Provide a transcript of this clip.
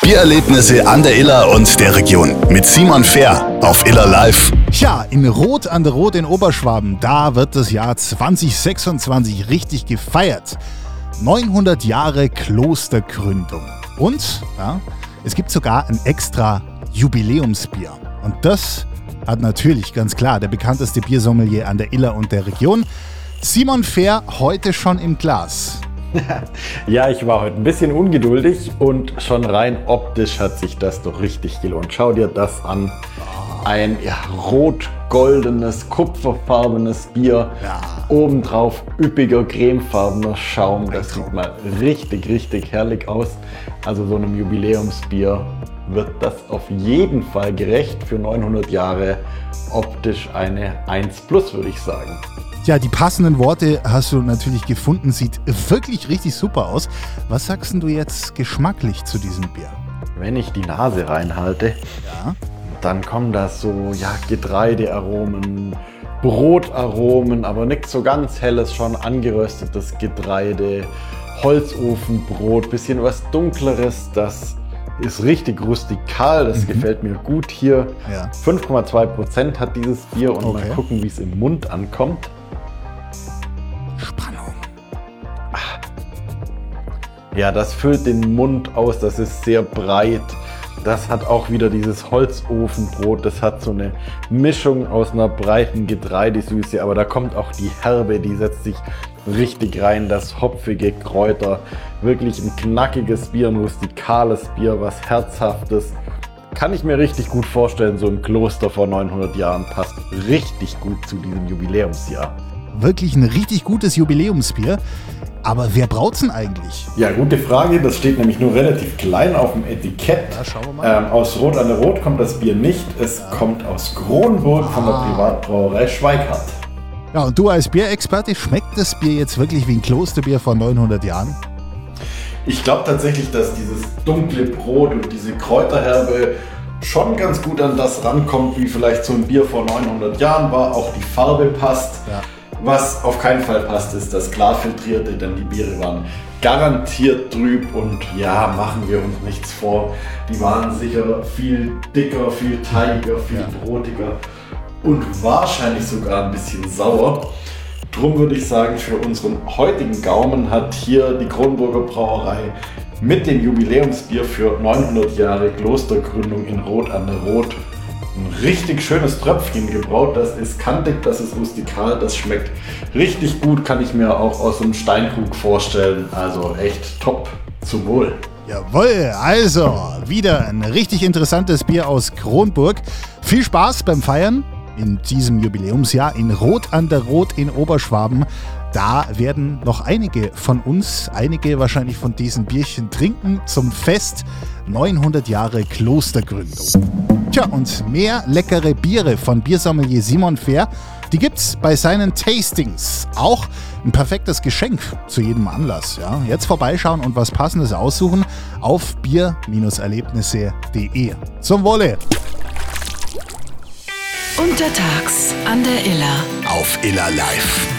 Biererlebnisse an der Iller und der Region mit Simon Fehr auf Iller Live. Ja, in Roth an der Roth in Oberschwaben, da wird das Jahr 2026 richtig gefeiert. 900 Jahre Klostergründung. Und ja, es gibt sogar ein extra Jubiläumsbier. Und das hat natürlich ganz klar der bekannteste Biersommelier an der Iller und der Region, Simon Fehr, heute schon im Glas. Ja, ich war heute ein bisschen ungeduldig und schon rein optisch hat sich das doch richtig gelohnt. Schau dir das an. Ein rot-goldenes, kupferfarbenes Bier. Ja. Obendrauf üppiger, cremefarbener Schaum. Das sieht mal richtig, richtig herrlich aus. Also so einem Jubiläumsbier wird das auf jeden Fall gerecht. Für 900 Jahre optisch eine 1+, würde ich sagen. Ja, die passenden Worte hast du natürlich gefunden. Sieht wirklich richtig super aus. Was sagst du jetzt geschmacklich zu diesem Bier? Wenn ich die Nase reinhalte, Ja. dann kommen da so Getreidearomen, Brotaromen, aber nichts so ganz helles, schon angeröstetes Getreide, Holzofenbrot, bisschen was Dunkleres, das ist richtig rustikal, das gefällt mir gut hier. Ja. 5,2% hat dieses Bier und Okay. mal gucken, wie es im Mund ankommt. Spannung. Ja, das füllt den Mund aus, das ist sehr breit. Das hat auch wieder dieses Holzofenbrot, das hat so eine Mischung aus einer breiten Getreidesüße, aber da kommt auch die Herbe, die setzt sich richtig rein, das hopfige Kräuter, wirklich ein knackiges Bier, ein rustikales Bier, was Herzhaftes. Kann ich mir richtig gut vorstellen, so ein Kloster vor 900 Jahren passt richtig gut zu diesem Jubiläumsjahr. Wirklich ein richtig gutes Jubiläumsbier. Aber wer braut's denn eigentlich? Ja, gute Frage. Das steht nämlich nur relativ klein auf dem Etikett. Ja, schauen wir mal. Aus Roth an der Roth kommt das Bier nicht. Es kommt aus Kronburg von der Privatbrauerei Schweikart. Ja, und du als Bierexperte, schmeckt das Bier jetzt wirklich wie ein Klosterbier vor 900 Jahren? Ich glaube tatsächlich, dass dieses dunkle Brot und diese Kräuterherbe schon ganz gut an das rankommt, wie vielleicht so ein Bier vor 900 Jahren war. Auch die Farbe passt. Ja. Was auf keinen Fall passt, ist das Klarfiltrierte, denn die Biere waren garantiert trüb und ja, machen wir uns nichts vor. Die waren sicher viel dicker, viel teigiger, viel brotiger und wahrscheinlich sogar ein bisschen sauer. Drum würde ich sagen, für unseren heutigen Gaumen hat hier die Kronburger Brauerei mit dem Jubiläumsbier für 900 Jahre Klostergründung in Roth an der Roth ein richtig schönes Tröpfchen gebraut. Das ist kantig, das ist rustikal, das schmeckt richtig gut, kann ich mir auch aus einem Steinkrug vorstellen. Also echt top, zum Wohl. Jawohl, also wieder ein richtig interessantes Bier aus Kronburg. Viel Spaß beim Feiern in diesem Jubiläumsjahr in Roth an der Roth in Oberschwaben. Da werden noch einige von uns, einige wahrscheinlich von diesen Bierchen trinken zum Fest 900 Jahre Klostergründung. Tja, und mehr leckere Biere von Biersommelier Simon Fehr, die gibt's bei seinen Tastings. Auch ein perfektes Geschenk zu jedem Anlass. Ja? Jetzt vorbeischauen und was Passendes aussuchen auf bier-erlebnisse.de. Zum Wohle! Untertags an der Iller. Auf Iller Live.